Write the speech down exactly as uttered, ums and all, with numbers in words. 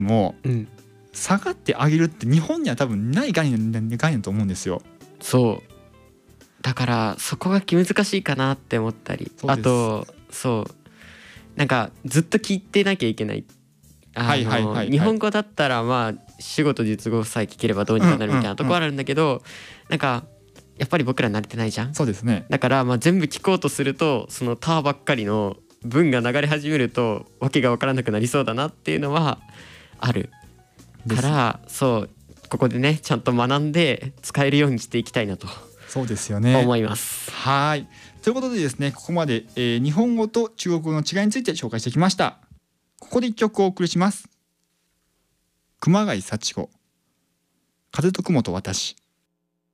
もうん、 下がってあげるって日本には多分ない概念概念と思うんですよ。 そうだからそこが気難しいかなって思ったり、あとそうなんかずっと聞いてなきゃいけない。あの日本語だったらまあ主語と述語さえ聞ければどうにかなるみたいなところあるんだけど、なんかやっぱり僕ら慣れてないじゃん。 そうですね。 だからまあ全部聞こうとするとそのターばっかりの文が流れ始めるとわけが分からなくなりそうだなっていうのはあるから、そうここでねちゃんと学んで使えるようにしていきたいなとそうですよね思います。 はいということでですね、ここまで、えー、日本語と中国語の違いについて紹介してきました。ここで一曲お送りします。熊谷幸子、風と雲と私。